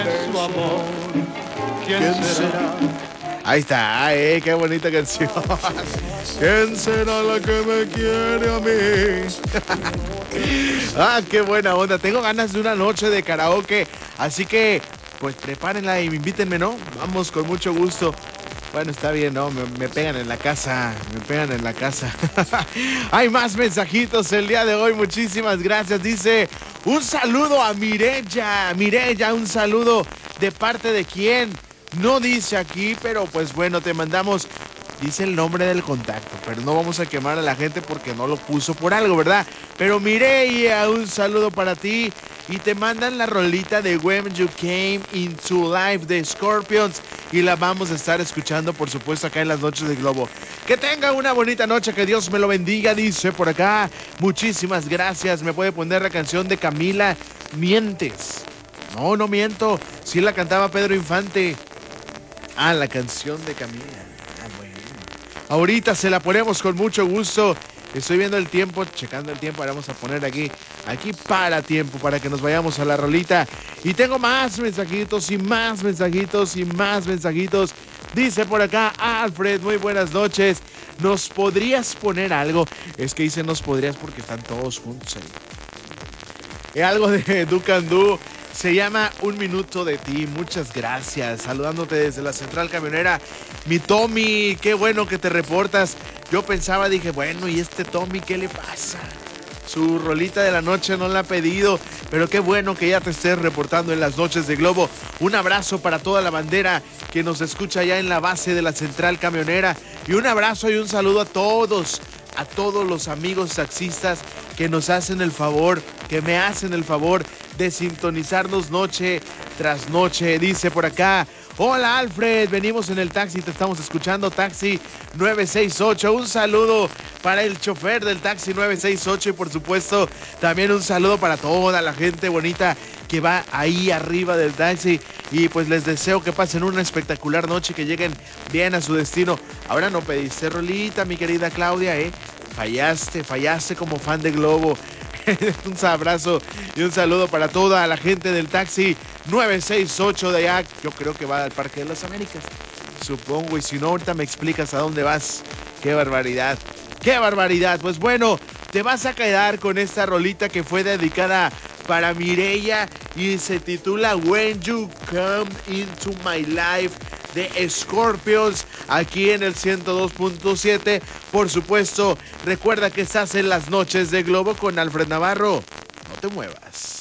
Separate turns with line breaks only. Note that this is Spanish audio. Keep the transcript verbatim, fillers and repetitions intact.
su amor. ¿Quién,
¿Quién
será?
será? Ahí está, eh, qué bonita canción. ¿Quién será la que me quiere a mí? Ah, qué buena onda. Tengo ganas de una noche de karaoke, así que pues prepárenla y invítenme, ¿no? Vamos con mucho gusto. Bueno, está bien, ¿no? Me, me pegan en la casa, me pegan en la casa. Hay más mensajitos el día de hoy, muchísimas gracias. Dice, un saludo a Mireya, Mireya, un saludo de parte de quién. No dice aquí, pero pues bueno, te mandamos, dice el nombre del contacto, pero no vamos a quemar a la gente porque no lo puso por algo, ¿verdad? Pero Mireya, un saludo para ti. Y te mandan la rolita de When You Came Into Life de Scorpions. Y la vamos a estar escuchando, por supuesto, acá en las noches de Globo. Que tenga una bonita noche, que Dios me lo bendiga, dice por acá. Muchísimas gracias. Me puede poner la canción de Camila, Mientes. No, no miento. Sí la cantaba Pedro Infante. Ah, la canción de Camila. Ah, bueno. Ahorita se la ponemos con mucho gusto. Estoy viendo el tiempo, checando el tiempo. Ahora vamos a poner aquí, aquí para tiempo, para que nos vayamos a la rolita. Y tengo más mensajitos y más mensajitos y más mensajitos. Dice por acá, Alfred, muy buenas noches. ¿Nos podrías poner algo? Es que dice nos podrías porque están todos juntos ahí. Y algo de Do Can Do. Se llama Un Minuto de Ti. Muchas gracias. Saludándote desde la Central Camionera. Mi Tommy, qué bueno que te reportas. Yo pensaba, dije, bueno, ¿y este Tommy qué le pasa? Su rolita de la noche no la ha pedido, pero qué bueno que ya te estés reportando en las noches de Globo. Un abrazo para toda la bandera que nos escucha ya en la base de la Central Camionera. Y un abrazo y un saludo a todos, a todos los amigos taxistas que nos hacen el favor, que me hacen el favor de sintonizarnos noche tras noche. Dice por acá, hola Alfred, venimos en el taxi, te estamos escuchando, taxi nueve seis ocho. Un saludo para el chofer del taxi nueve seis ocho y por supuesto también un saludo para toda la gente bonita que va ahí arriba del taxi. Y pues les deseo que pasen una espectacular noche, que lleguen bien a su destino. Ahora no pediste rolita, mi querida Claudia, ¿eh? Fallaste, fallaste como fan de Globo. Un abrazo y un saludo para toda la gente del taxi nueve seis ocho de allá. Yo creo que va al Parque de las Américas, supongo, y si no, ahorita me explicas a dónde vas. Qué barbaridad, qué barbaridad. Pues bueno, te vas a quedar con esta rolita que fue dedicada para Mireya y se titula When You Come Into My Life de Scorpions, aquí en el ciento dos punto siete. Por supuesto, recuerda que estás en las noches de Globo con Alfred Navarro. No te muevas.